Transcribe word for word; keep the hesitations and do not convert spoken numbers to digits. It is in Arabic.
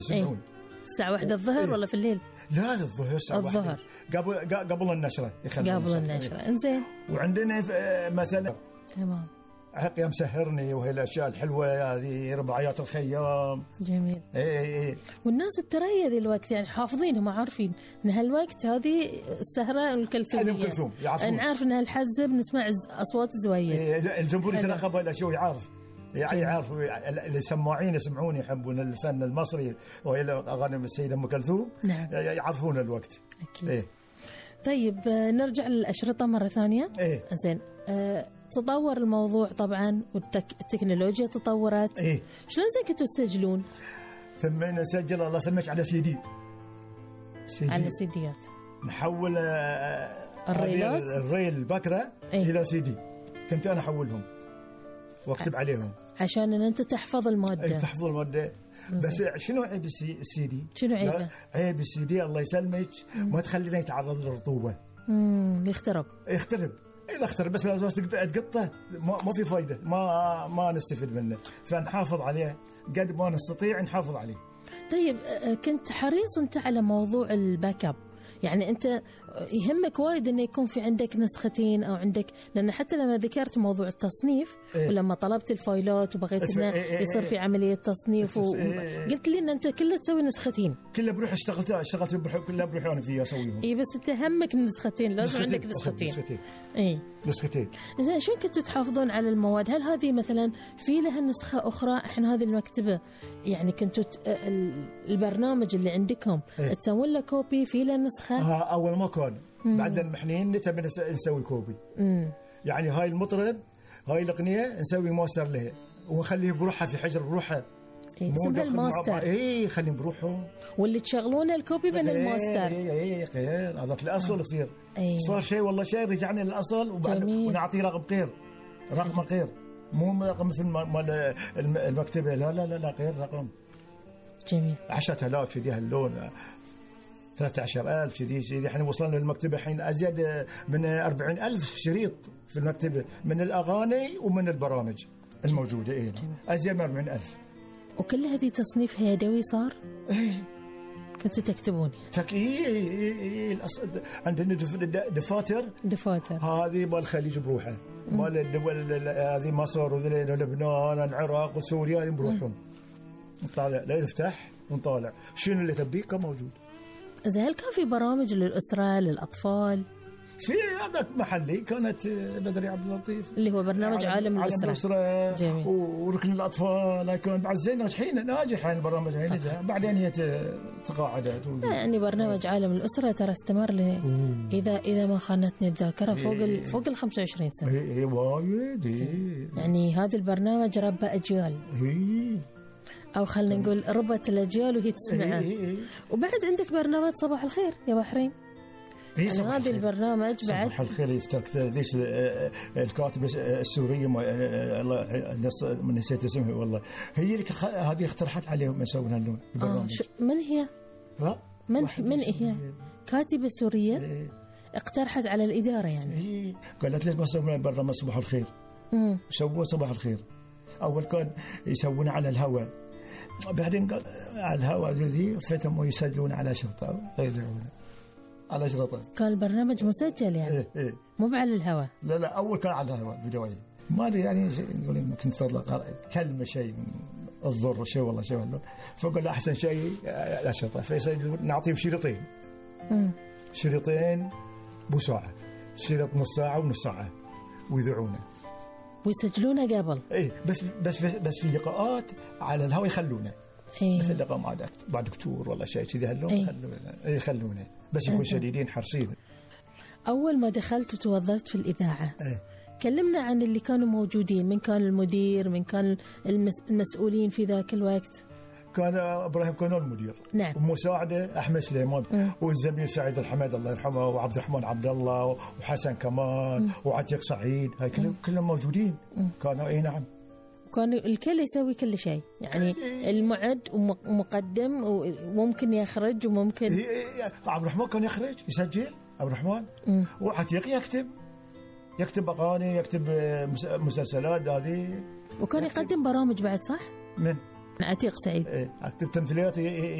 يسمعون. الساعة واحدة الظهر ولا في الليل؟ لا الظهر الساعة الظهر قبل قبل النشرة قبل النشرة. انزين. وعندنا مثلا تمام حق يا مسهرني وهي الاشياء الحلوه هذه رباعيات الخيام. جميل. اي اي والناس الترى ذي الوقت يعني حافظينهم عارفين ان هالوقت هذه السهره الكلثوميه. ام كلثوم يعرفون. نعرف ان هالحزه بنسمع اصوات زويه. إيه الجمهور يترقب هالاشياء يعرف يعني يعرف اللي سماعين يسمعون يحبون الفن المصري وهي اغاني السيده ام كلثوم. نعم. يعرفون الوقت. اكيد. إيه. طيب نرجع للاشرطه مره ثانيه. إيه. زين أه تطور الموضوع طبعا والتكنولوجيا تطورت. إيه؟ شلون زين كنتوا تسجلون؟ ثم نسجل الله سمعك على سي دي. سي دي. على سيديات نحول الريلات الريل البكرة إيه؟ إلى سي دي. كنت أنا أحولهم واكتب عليهم عشان أن أنت تحفظ المادة. أي تحفظ المادة. بس شنو عيب السي دي؟ شنو عيبه؟ عيب السي دي الله يسلمك ما تخلينا يتعرض للرطوبة. امم يخترب. يخترب. إذا اخترب بس لازم تقطه ما في فايدة ما ما نستفيد منه فنحافظ عليه قد ما نستطيع نحافظ عليه. طيب كنت حريص أنت على موضوع الباك اب يعني أنت يهمك وايد إنه يكون في عندك نسختين أو عندك لأن حتى لما ذكرت موضوع التصنيف إيه؟ ولما طلبت الفايلات وبغيت إنه إيه يصير في عملية تصنيف إيه وقلت لي إن أنت كله تسوي نسختين. كله بروح اشتغلت اشتغلت بروح كله بروح أنا فيه أسويهم. إيه بس أنت همك النسختين لازم نسختين. عندك نسختين. نسختين. إيه نسختين. زين شو كنتوا تحافظون على المواد؟ هل هذه مثلا في لها نسخة أخرى؟ إحنا هذه المكتبة يعني كنتوا البرنامج اللي عندكم إيه؟ تسوون له كوبي في له نسخة؟ ها أول ما كان بعد المحنين نتبي نسوي كوبي. مم. يعني هاي المطرب هاي الأغنية نسوي ماستر له ونخليه بروحها في حجر بروحها. إيه اسمها الماستر. إيه خليهم بروحهم. واللي تشغلونه الكوبي من الماستر. إيه إيه غير هذا الأصل آه. يصير. إيه. صار شيء والله شيء رجعنا للأصل وبعد ونعطيه رقم غير رقم غير مو رقم مثل مال المكتبة لا لا لا لا غير رقم. جميل. عشرة آلاف كذي هاللون ثلاثة عشر ألف كذي كذي احنا وصلنا للمكتبة الحين أزيد من أربعين ألف شريط في المكتبة من الأغاني ومن البرامج الموجودة. إيه أزيد من أربعين ألف. وكل هذه تصنيف يدوي صار؟ إيه كنتوا تكتبون تك إيه إيه إيه عندنا دفاتر دفاتر هذه مال الخليج بروحه مال الدول هذه مصر ولبنان العراق وسوريا بروحهم نطالع لا نفتح ونطالع شنو اللي تبيه كان موجود. إذا هل كان في برامج للأسرة للأطفال؟ في هذاك محلي كانت بدري عبد اللطيف اللي هو برنامج عالم, عالم الأسرة, الأسرة وركن الأطفال كان بعد زين ناجحين ناجح هاي البرامج هاي نجح بعدين هي تقاعدت. يعني برنامج عالم الأسرة ترى استمر ل إذا إذا ما خانتني الذاكرة فوق ال فوق ال خمسة وعشرين سنة. إيه وايد. يعني هذا البرنامج ربى أجيال. إيه أو خلينا نقول ربت الأجيال وهي تسمعه. إيه إيه. وبعد عندك برنامج صباح الخير يا بحرين. إيه يعني هذا البرنامج بعد صباح الخير يفتكر ذيش الكاتبة السورية الله من نسيت اسمها والله هي اللي هذه اقترحت عليهم يسوون هاللون البرنامج. آه من هي؟ ها؟ من من هي؟ كاتبة سورية إيه. اقترحت على الإدارة يعني. إيه. قالت ليش ما يسوون برنامج صباح الخير؟ امم سووا صباح الخير. أول كان يسوون على الهواء بعدين قال على الهواء ذي فتم يسجلون على شرطة يذيعون على شرطة. كان البرنامج مسجل يعني. إيه إيه. مو على الهواء. لا لا أول كان على الهواء بدوي ما أدري يعني يقول ممكن تطلق كلمة شيء الضر شيء والله شيء والله فقال أحسن شيء على شرطة فيسجلون نعطيهم شريطين. امم شريطين بساعة شريط نص ساعة ونص ساعة ويذيعونه ويسجلونه قبل. إيه بس بس بس, بس في لقاءات على الهواء يخلونه. إيه. مثل لقاء مع مع دكتور ولا شيء كذي هاللون إيه. يخلونه يخلونه بس يكون شديدين حرصين. أول ما دخلت وتوظفت في الإذاعة إيه. كلمنا عن اللي كانوا موجودين من كان المدير من كان المس... المسؤولين في ذاك الوقت. كان إبراهيم كانون المدير. نعم. ومساعده أحمد سليمان م. والزميل سعيد الحمد الله يرحمه وعبد الرحمن عبد الله وحسن كمان م. وعتيق سعيد هاي كلهم كلهم موجودين. م. كانوا أي نعم كان الكل يسوي كل شيء يعني المعد ومقدم وممكن يخرج وممكن عبد الرحمن كان يخرج يسجل عبد الرحمن وعتيق يكتب يكتب أغاني يكتب مسلسلات هذه وكان يقدم برامج بعد صح؟ من عتيق سعيد. إيه، اكتب تمثيليات